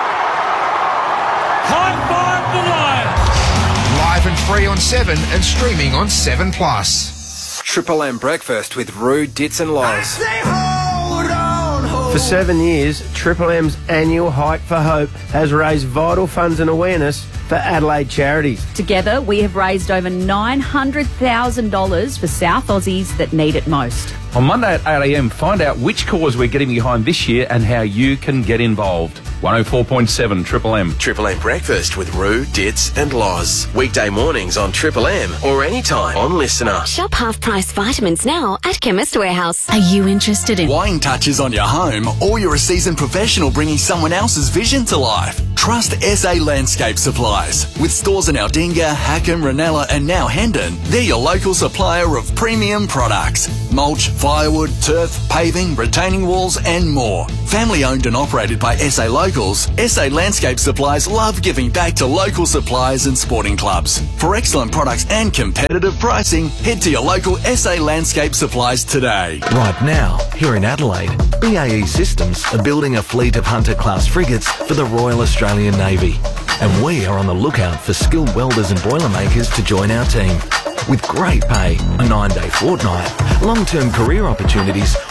High five the Lions! Live and free on 7 and streaming on 7+. Triple M breakfast with Roo, Dits and Loz. For 7 years, Triple M's annual Hike for Hope has raised vital funds and awareness for Adelaide charities. Together, we have raised over $900,000 for South Aussies that need it most. On Monday at 8 a.m, find out which cause we're getting behind this year and how you can get involved. 104.7 Triple M. Triple M breakfast with Roo, Dits and Loz. Weekday mornings on Triple M or anytime on Listener. Shop half-price vitamins now at Chemist Warehouse. Are you interested in weighing touches on your home, or you're a seasoned professional bringing someone else's vision to life? Trust SA Landscape Supplies. With stores in Aldinga, Hackham, Ranella and now Hendon, they're your local supplier of premium products. Mulch, firewood, turf, paving, retaining walls and more. Family owned and operated by SA Locals, SA Landscape Supplies love giving back to local suppliers and sporting clubs. For excellent products and competitive pricing, head to your local SA Landscape Supplies today. Right now, here in Adelaide, BAE Systems are building a fleet of Hunter-class frigates for the Royal Australian Navy. And we are on the lookout for skilled welders and boilermakers to join our team. With great pay, a 9-day fortnight, long-term career opportunities,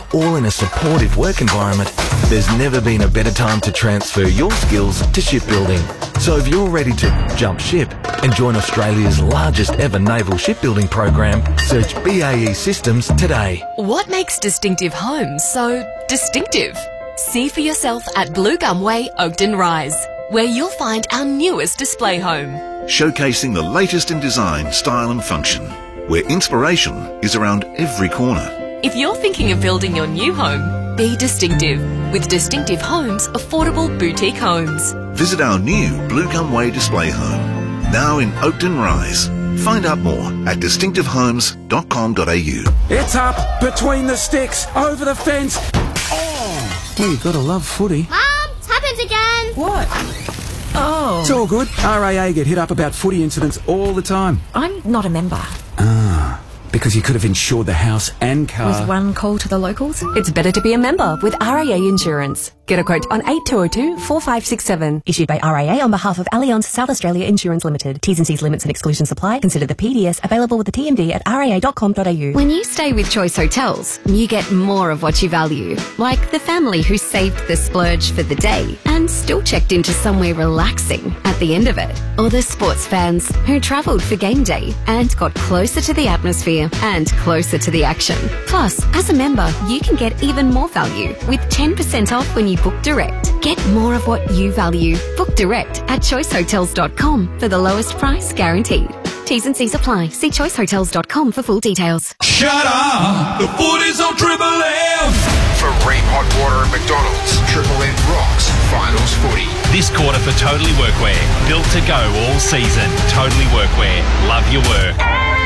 all in a supportive work environment, there's never been a better time to transfer your skills to shipbuilding. So if you're ready to jump ship and join Australia's largest ever naval shipbuilding program, search BAE Systems today. What makes Distinctive Homes so distinctive? See for yourself at Blue Gum Way, Oakden Rise, where you'll find our newest display home. Showcasing the latest in design, style and function, where inspiration is around every corner. If you're thinking of building your new home, be distinctive with Distinctive Homes Affordable Boutique Homes. Visit our new Blue Gum Way display home, now in Oakden Rise. Find out more at distinctivehomes.com.au. It's up, between the sticks, over the fence. Oh, well, you've got to love footy. Mum, it's happened again. What? Oh. It's all good. RAA get hit up about footy incidents all the time. I'm not a member. Ah, because you could have insured the house and car. With one call to the locals? It's better to be a member with RAA Insurance. Get a quote on 8202 4567. Issued by RAA on behalf of Allianz South Australia Insurance Limited. T's and C's limits and exclusions apply. Consider the PDS available with the TMD at raa.com.au. When you stay with Choice Hotels, you get more of what you value. Like the family who saved the splurge for the day and still checked into somewhere relaxing at the end of it. Or the sports fans who travelled for game day and got closer to the atmosphere and closer to the action. Plus, as a member, you can get even more value with 10% off when you book direct. Get more of what you value. Book direct at choicehotels.com for the lowest price guaranteed. T's and C's apply. See choicehotels.com for full details. Shut up! The footy's on Triple M! For Ream Hot Water at McDonald's, Triple M rocks finals footy. This quarter for Totally Workwear. Built to go all season. Totally Workwear. Love your work.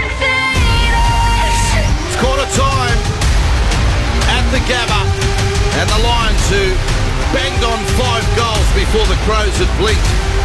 It's quarter time at the Gabba. And the Lions, who banged on 5 goals before the Crows had blinked.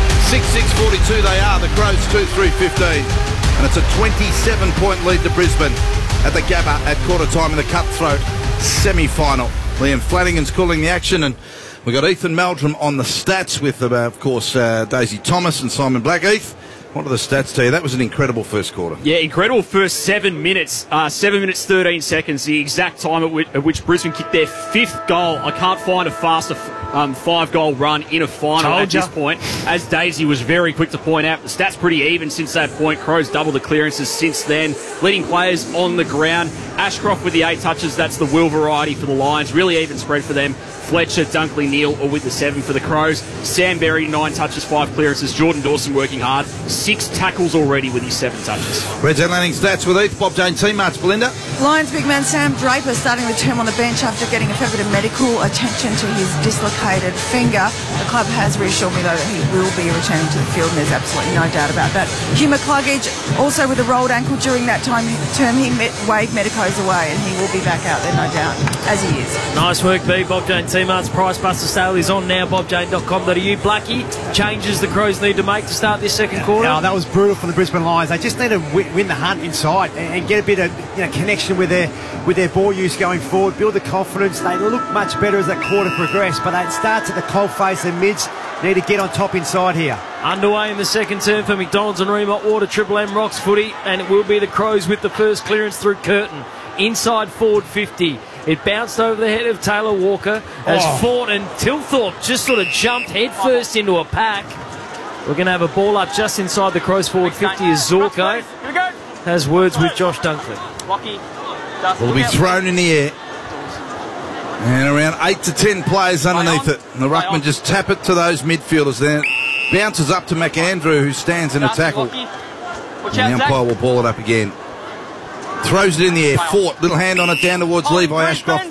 6-6-42 they are. The Crows 2-3-15. And it's a 27-point lead to Brisbane at the Gabba at quarter time in the cutthroat semi-final. Liam Flanagan's calling the action, and we've got Ethan Meldrum on the stats with, of course, Daisy Thomas and Simon Blackheath. What are the stats to you? That was an incredible first quarter. Yeah, incredible first 7 minutes. 7 minutes, 13 seconds, the exact time at which Brisbane kicked their 5th goal. I can't find a faster 5-goal run in a final at this point. As Daisy was very quick to point out, the stats pretty even since that point. Crows double the clearances since then. Leading players on the ground. Ashcroft with the 8 touches. That's the Will variety for the Lions. Really even spread for them. Fletcher, Dunkley, Neal, or with the 7 for the Crows. Sam Berry, 9 touches, 5 clearances. Jordan Dawson working hard. 6 tackles already with his 7 touches. Reds Atlantic stats with Heath, Bob Jane team marks. Belinda. Lions big man Sam Draper starting to return on the bench after getting a fair bit of medical attention to his dislocated finger. The club has reassured me, though, that he will be returning to the field, and there's absolutely no doubt about that. Hugh McCluggage, also with a rolled ankle during that term, he waved medicos away, and he will be back out there, no doubt, as he is. Nice work, B. Bob Jane T-Mart's Price Buster sale is on now, bobjane.com.au. Blackie, changes the Crows need to make to start this second quarter. No, that was brutal for the Brisbane Lions. They just need to win the hunt inside and get a bit of connection with their ball use going forward, build the confidence. They look much better as that quarter progressed, but it starts at the cold face and mids need to get on top inside here. Underway in the second term for McDonald's and Ream Hot Water Triple M Rocks footy, and it will be the Crows with the first clearance through Curtin. Inside forward 50. It bounced over the head of Taylor Walker as Fort and Tilthorpe just sort of jumped headfirst into a pack. We're going to have a ball up just inside the Crows forward 50 as Zorko has words with Josh Dunkley. Will be thrown in the air. And around 8 to 10 players underneath it. And the ruckman just tap it to those midfielders there. Bounces up to McAndrew, who stands in a tackle. And the umpire will ball it up again. Throws it in the air. Fort, little hand on it down towards Levi Ashcroft.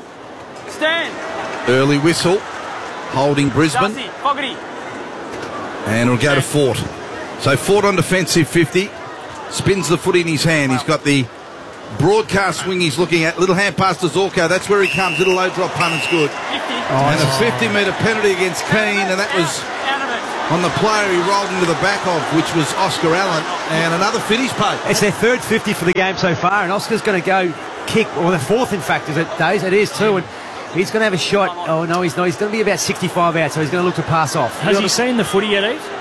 Early whistle. Holding Brisbane. And it'll go to Fort. So Fort on defensive 50. Spins the foot in his hand. He's got the broadcast swing he's looking at. Little hand pass to Zorko. That's where he comes. Little low drop punt, it's good. And a 50-metre penalty against Keane, and that was on the player he rolled into the back of, which was Oscar Allen, and another finish post. It's their third 50 for the game so far, and Oscar's going to go kick, or the fourth, in fact, is it, Days? It is too, and he's going to have a shot. Oh, no, he's not. He's going to be about 65 out, so he's going to look to pass off. Has he seen the footy yet, Eve?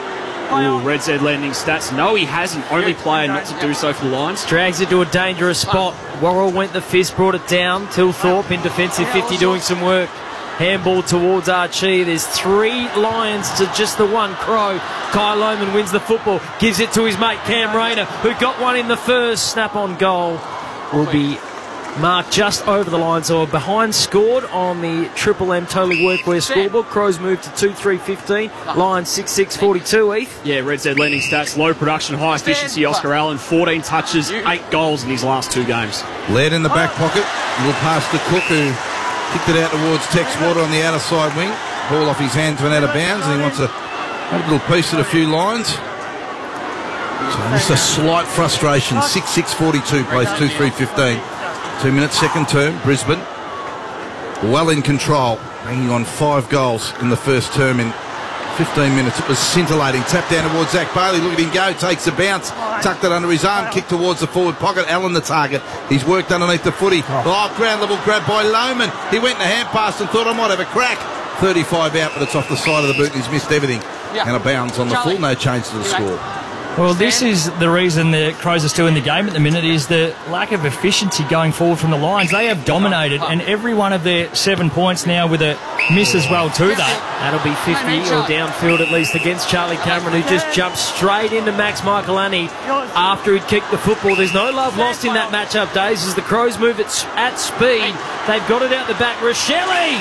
Ooh, Red Z Landing stats. No, he hasn't. Only player not to do so for the Lions. Drags it to a dangerous spot. Worrell went the fist, brought it down. Tilthorpe in defensive 50 doing some work. Handball towards Archie. There's 3 Lions to just the 1 Crow. Kai Lohman wins the football. Gives it to his mate Cam Rayner, who got one in the first. Snap on goal will be marked just over the line. So a behind scored on the Triple M Totally Workwear scoreboard. Crows moved to 2-3-15. Lions 6-6-42, Heath. Yeah, Red Z Landing stats. Low production, high efficiency. Oscar Allen, 14 touches, 8 goals in his last 2 games. Led in the back pocket. Little pass to Cook, who kicked it out towards Tex Water on the outer side wing. Ball off his hands went out of bounds, and he wants to have a little piece of a few lines. So just a slight frustration. 6-6-42 plays 2-3-15. 2 minutes, second term. Brisbane well in control, bringing on 5 goals in the first term in 15 minutes. It was scintillating. Tap down towards Zach Bailey. Look at him go. Takes a bounce. Tucked it under his arm. Kicked towards the forward pocket. Allen the target. He's worked underneath the footy. Oh, ground level grab by Lohman. He went in a hand pass and thought I might have a crack. 35 out, but it's off the side of the boot and he's missed everything. And a bounce on the full. No change to the score. Well, this is the reason the Crows are still in the game at the minute, is the lack of efficiency going forward from the Lions. They have dominated, and every one of their 7 points now with a miss as well to that. That'll be 50 or downfield at least against Charlie Cameron, who just jumped straight into Max Michaelani after he'd kicked the football. There's no love lost in that matchup, Days, as the Crows move at speed. They've got it out the back. Rochelle!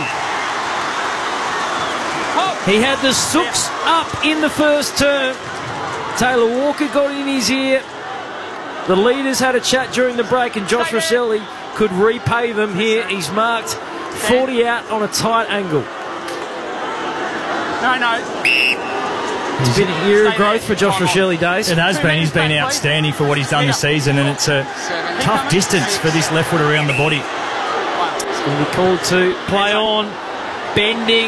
He had the sooks up in the first term. Taylor Walker got in his ear. The leaders had a chat during the break, and Josh Rochelle could repay them here. He's marked 40 out on a tight angle. It's been a year of growth for Josh Rochelle, Days. It has been. He's been outstanding for what he's done this season, and it's a tough distance for this left foot around the body. It's going to be called to play on. Bending.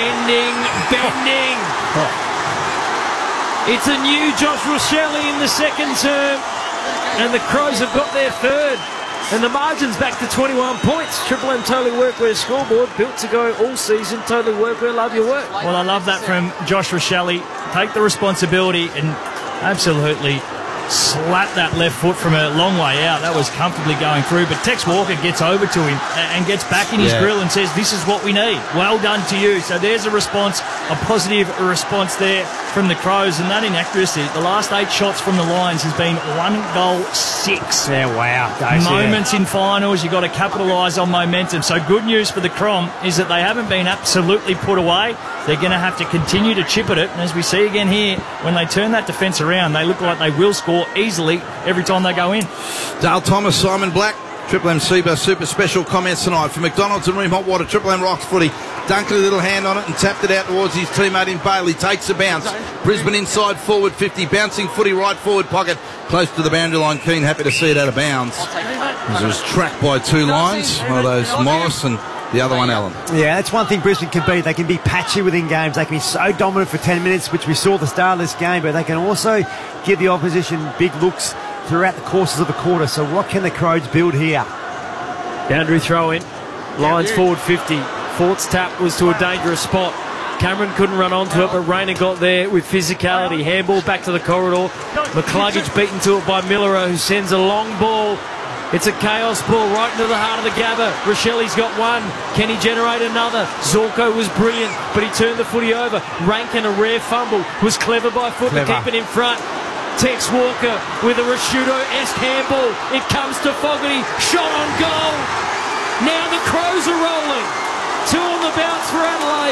It's a new Josh Rochelle in the second term, and the Crows have got their third, and the margin's back to 21 points. Triple M Totally Workwear scoreboard, built to go all season. Totally Workwear, love your work. Well, I love that from Josh Rochelle. Take the responsibility and absolutely slap that left foot from a long way out. That was comfortably going through, but Tex Walker gets over to him and gets back in his grill and says, this is what we need. Well done to you. So there's a response, a positive response there from the Crows, and that inaccuracy. The last 8 shots from the Lions has been 1 goal 6. Yeah, wow. Moments in finals, you've got to capitalise on momentum. So good news for the Crom is that they haven't been absolutely put away. They're going to have to continue to chip at it, and as we see again here, when they turn that defence around, they look like they will score easily every time they go in. Dale Thomas, Simon Black, Triple M Seabus Super Special comments tonight for McDonald's and Ream Hot Water. Triple M Rocks footy. Dunkley, a little hand on it and tapped it out towards his teammate in Bailey. Takes a bounce. Brisbane inside forward 50. Bouncing footy right forward pocket. Close to the boundary line. Keane happy to see it out of bounds. It was tracked by 2 Lions. One of those Morris and the other one Allen. Yeah, that's one thing Brisbane can be. They can be patchy within games. They can be so dominant for 10 minutes, which we saw at the start of this game, but they can also give the opposition big looks throughout the courses of the quarter. So what can the Crows build here? Boundary throw in. Lions forward 50. Fort's tap was to a dangerous spot. Cameron couldn't run onto it, but Rayner got there with physicality. Handball back to the corridor. McCluggage beaten to it by Millero, who sends a long ball. It's a chaos ball right into the heart of the Gabba. Rochelle's got one. Can he generate another? Zorko was brilliant, but he turned the footy over. Rankin, a rare fumble, was clever by foot to keep it in front. Tex Walker with a Rashudo-esque handball. It comes to Fogarty. Shot on goal. Now the Crows are rolling. 2 on the bounce for Adelaide.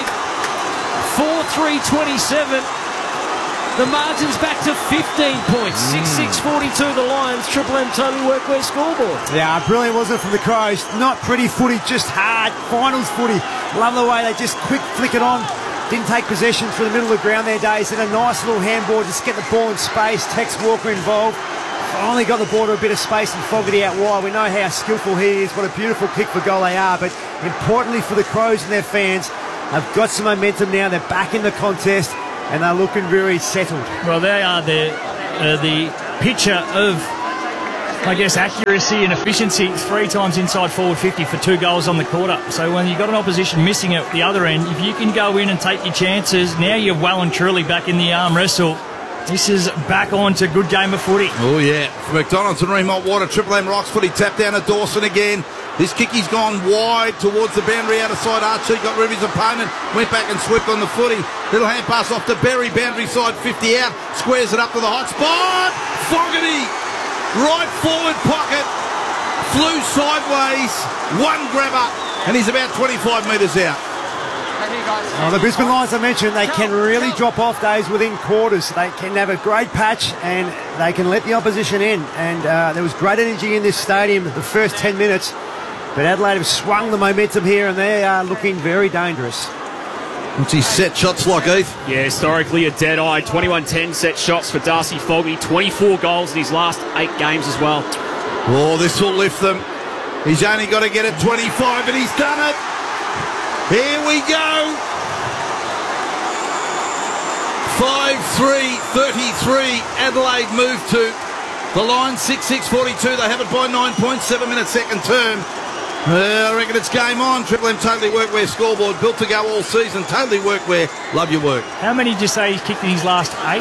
4-3-27. The margin's back to 15 points. 6-6-42 the Lions. Triple M Totally Workwear scoreboard. Yeah, brilliant, wasn't it, from the Crows? Not pretty footy, just hard. Finals footy. Love the way they just quick flick it on. Didn't take possession through the middle of the ground there, Days. And a nice little handball, just get the ball in space. Tex Walker involved. Finally got the ball to a bit of space and Fogarty out wide. We know how skillful he is. What a beautiful kick for goal they are. But importantly for the Crows and their fans, they've got some momentum now. They're back in the contest, and they're looking very settled. Well, they are the picture of, I guess, accuracy and efficiency. 3 times inside forward 50 for 2 goals on the quarter. So when you've got an opposition missing at the other end, if you can go in and take your chances, now you're well and truly back in the arm wrestle. This is back on to good game of footy. Oh, yeah. From McDonald's and Ream Hot Water, Triple M Rocks footy tapped down to Dawson again. This kickie's gone wide towards the boundary out of side. Archie got rid of his opponent, went back and swept on the footy. Little hand pass off to Berry, boundary side 50 out, squares it up to the hot spot. Fogarty, right forward pocket, flew sideways, one grabber, and he's about 25 metres out. Oh, the Brisbane Lions, I mentioned, they can really drop off days within quarters. They can have a great patch and they can let the opposition in. And there was great energy in this stadium the first 10 minutes. But Adelaide have swung the momentum here and they are looking very dangerous. What's his set shots like, Heath? Yeah, historically a dead-eye. 21-10 set shots for Darcy Fogarty. 24 goals in his last 8 games as well. Oh, this will lift them. He's only got to get it 25 and he's done it. Here we go. 5-3-33. Adelaide move to the line. 6-6-42. They have it by 9 points. 7 minutes second term. I reckon it's game on. Triple M Totally Workwear scoreboard. Built to go all season. Totally Workwear. Love your work. How many did you say he's kicked in his last 8?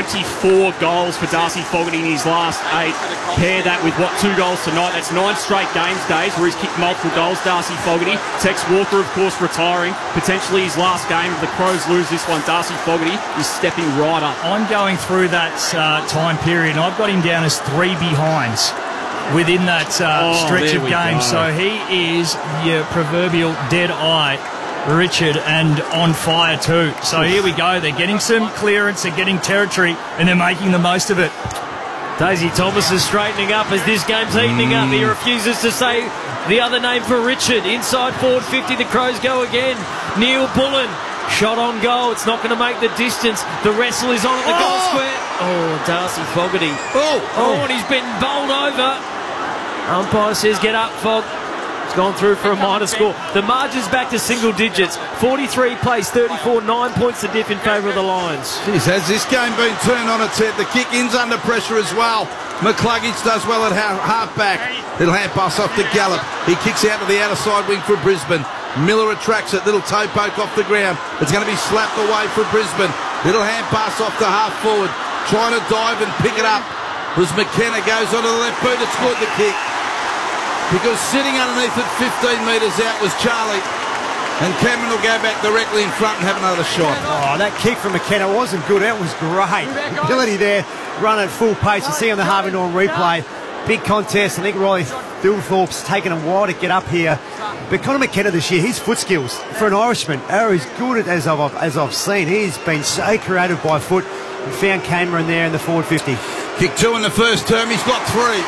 24 goals for Darcy Fogarty in his last 8. Pair that with 2 goals tonight. That's 9 straight games days where he's kicked multiple goals. Darcy Fogarty. Tex Walker, of course, retiring. Potentially his last game. If the Crows lose this one, Darcy Fogarty is stepping right up. I'm going through that time period and I've got him down as 3 behinds within that stretch of games. So he is your proverbial dead eye, Richard, and on fire too. So here we go. They're getting some clearance, they're getting territory, and they're making the most of it. Daisy Thomas is straightening up as this game's heating up. He refuses to say the other name for Richard. Inside forward 50, the Crows go again. Neil Bullen, shot on goal. It's not going to make the distance. The wrestle is on at the goal square. Oh, Darcy Fogarty. Oh, and he's been bowled over. Umpire says get up, Fog. It's gone through for a minor score. The margin's back to single digits. 43 plays 34, 9 points to diff in favour of the Lions. Jeez, has this game been turned on its head? The kick in's under pressure as well. McCluggage does well at half-back. Little hand pass off to Gallup. He kicks out to the outer side wing for Brisbane. Miller attracts it. Little toe poke off the ground. It's going to be slapped away for Brisbane. Little hand pass off to half-forward. Trying to dive and pick it up. As McKenna goes onto the left boot, it's scored the kick. Because sitting underneath it 15 metres out was Charlie. And Cameron will go back directly in front and have another shot. Oh, that kick from McKenna wasn't good. That was great. The ability there, run at full pace. You see on the Harvey Norman replay. Big contest. I think Riley Thilthorpe's taken a while to get up here. But Conor McKenna this year, his foot skills for an Irishman are as good as I've seen. He's been so creative by foot. We found Cameron there in the forward 50. Kick 2 in the first term. He's got 3.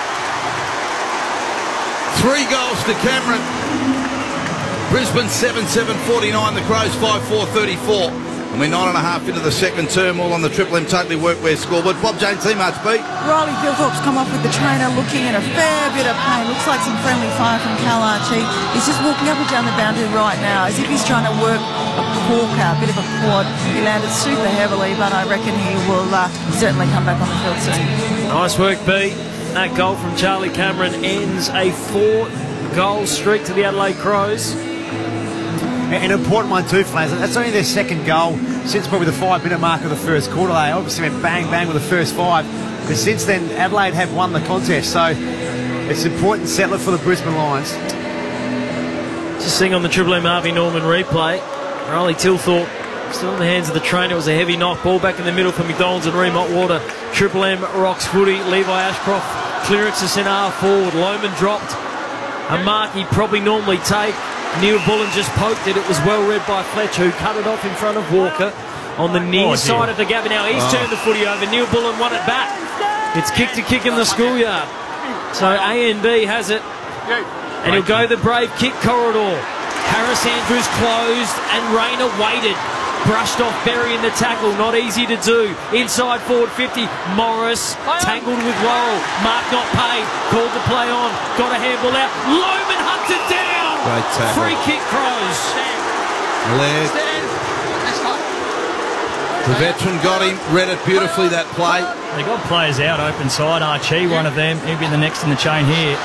3 goals to Cameron. Brisbane 7-7-49. The Crows 5-4-34. And we're 9.5 into the second term, all on the Triple M Totally Workwear scoreboard. Bob James, T-March beat. Riley Thilthorpe's come off with the trainer looking in a fair bit of pain. Looks like some friendly fire from Cal Archie. He's just walking up and down the boundary right now as if he's trying to work a corker, a bit of a quad. He landed super heavily, but I reckon he will certainly come back on the field soon. Nice work, B. That goal from Charlie Cameron ends a 4-goal streak to the Adelaide Crows. An important one too, Flaz. That's only their second goal since probably the 5-minute mark of the first quarter. They obviously went bang, bang with the first 5. But since then, Adelaide have won the contest. So it's an important settler for the Brisbane Lions. Just seeing on the Triple M Harvey Norman replay, Riley Thilthorpe still in the hands of the trainer. It was a heavy knock. Ball back in the middle for McDonald's and Ream Hot Water. Triple M rocks footy. Levi Ashcroft clearance to centre half forward. Lohman dropped a mark he'd probably normally take. Neil Bullen just poked it. It was well read by Fletcher, who cut it off in front of Walker on the near side of the gap. Now he's turned the footy over. Neil Bullen won it back. It's kick to kick in the schoolyard. So A&B has it. And he'll go the brave kick corridor. Harris Andrews closed and Rayner waited. Brushed off Berry in the tackle. Not easy to do. Inside forward 50. Morris tangled with Worrell. Mark not paid. Called the play on. Got a handball out. Lohman hunted down. Great tackle. Free kick, Crows. The veteran got him. Read it beautifully, that play. They got players out open side. Archie, one of them. He'll be the next in the chain here.